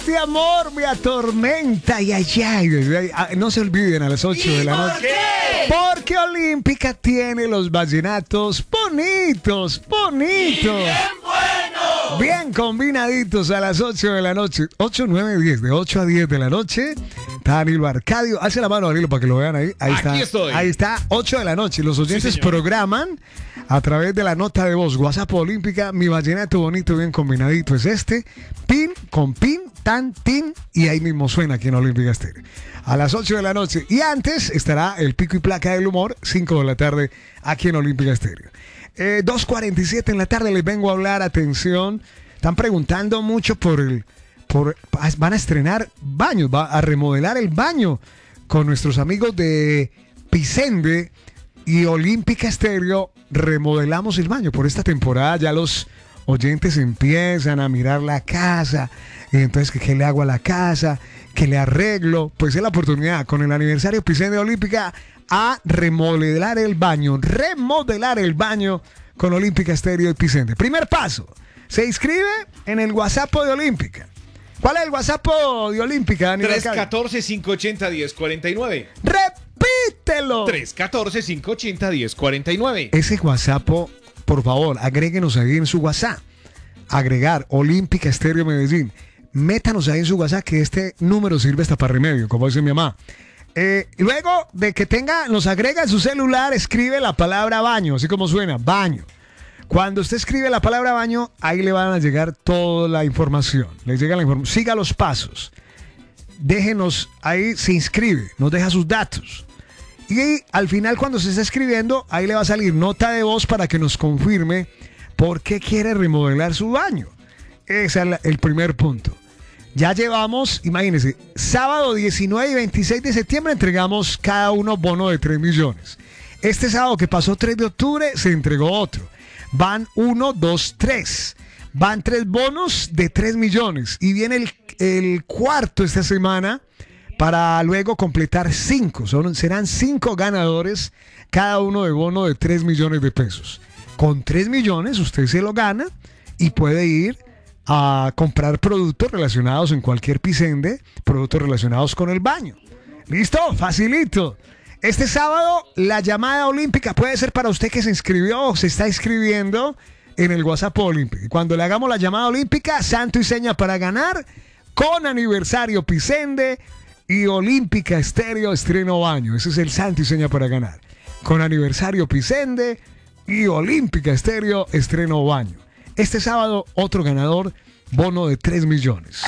Este amor me atormenta. No se olviden a las 8 de la noche. ¿Por qué? Porque Olímpica tiene los vallenatos bonitos. ¡Bien bueno! Bien combinaditos a las 8 de la noche. 8, 9, 10. De 8 a 10 de la noche. Está Danilo Arcadio. Hace la mano, Danilo, para que lo vean ahí. Ahí está. Aquí estoy. Ahí está, 8 de la noche. Los oyentes programan a través de la nota de voz. WhatsApp Olímpica. Mi vallenato bonito, bien combinadito es este. Pin con pin, tan, tin. Y ahí mismo suena aquí en Olímpica Estéreo. A las 8 de la noche. Y antes estará el pico y placa del humor. 5 de la tarde aquí en Olímpica Estéreo. 2:47 en la tarde les vengo a hablar. Atención. Están preguntando mucho van a estrenar baños, va a remodelar el baño con nuestros amigos de Pisende y Olímpica Estéreo. Remodelamos el baño por esta temporada. Ya los oyentes empiezan a mirar la casa, y entonces ¿qué le hago a la casa? ¿Qué le arreglo? Pues es la oportunidad con el aniversario Pisende Olímpica a remodelar el baño con Olímpica Estéreo y Pisende. Primer paso, se inscribe en el WhatsApp de Olímpica. ¿Cuál es el WhatsApp de Olímpica, Daniel? 314-580-1049. ¡Repítelo! 314-580-1049. Ese WhatsApp, por favor, agréguenos ahí en su WhatsApp. Agregar Olímpica Estéreo Medellín. Métanos ahí en su WhatsApp que este número sirve hasta para remedio, como dice mi mamá. Luego de que nos agrega en su celular, escribe la palabra baño, así como suena, baño. Cuando usted escribe la palabra baño, ahí le van a llegar toda la información. Le llega la información. Siga los pasos. Déjenos ahí, se inscribe, nos deja sus datos. Y al final, cuando se está escribiendo, ahí le va a salir nota de voz para que nos confirme por qué quiere remodelar su baño. Ese es el primer punto. Ya llevamos, imagínense, sábado 19 y 26 de septiembre entregamos cada uno bono de 3 millones. Este sábado que pasó 3 de octubre se entregó otro. Van 1, 2, 3. Van 3 bonos de 3 millones. Y viene el cuarto esta semana para luego completar 5. Serán 5 ganadores, cada uno de bono de 3 millones de pesos. Con 3 millones usted se lo gana y puede ir a comprar productos relacionados en cualquier Pisende, productos relacionados con el baño. ¿Listo? Facilito. Este sábado la llamada olímpica puede ser para usted que se inscribió o se está inscribiendo en el WhatsApp Olímpica. Cuando le hagamos la llamada olímpica, santo y seña para ganar con aniversario Pisende y Olímpica Estéreo estreno baño. Ese es el santo y seña para ganar. Con aniversario Pisende y Olímpica Estéreo estreno baño. Este sábado otro ganador, bono de 3 millones.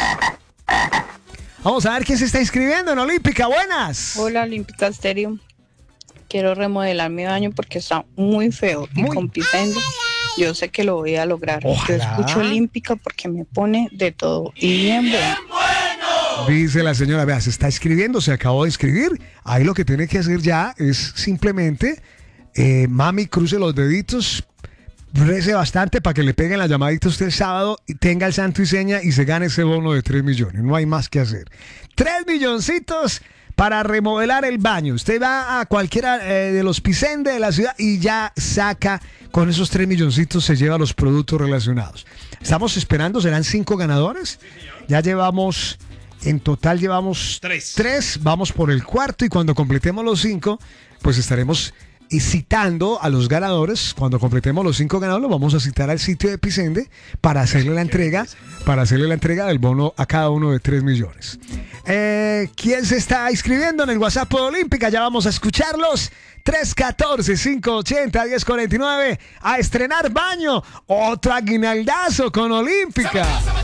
Vamos a ver quién se está inscribiendo en Olímpica. Buenas. Hola, Olímpica Estéreo. Quiero remodelar mi baño porque está muy feo. Y con Pisende yo sé que lo voy a lograr. Ojalá. Yo escucho Olímpica porque me pone de todo. Y bien bueno. Dice la señora, vea, se está inscribiendo, se acabó de inscribir. Ahí lo que tiene que hacer ya es simplemente, mami, cruce los deditos, rece bastante para que le peguen la llamadita usted el sábado y tenga el santo y seña y se gane ese bono de 3 millones. No hay más que hacer. 3 milloncitos para remodelar el baño. Usted va a cualquiera de los Pisende de la ciudad y ya saca con esos 3 milloncitos, se lleva los productos relacionados. Estamos esperando, serán 5 ganadores. Ya llevamos, en total llevamos 3. Vamos por el cuarto y cuando completemos los 5, pues estaremos y citando a los ganadores. Cuando completemos los 5 ganadores, los vamos a citar al sitio de Pisende para hacerle la entrega del bono a cada uno de 3 millones. ¿Quién se está inscribiendo en el WhatsApp de Olímpica? Ya vamos a escucharlos. 314-580-1049 a estrenar baño. Otro aguinaldazo con Olímpica.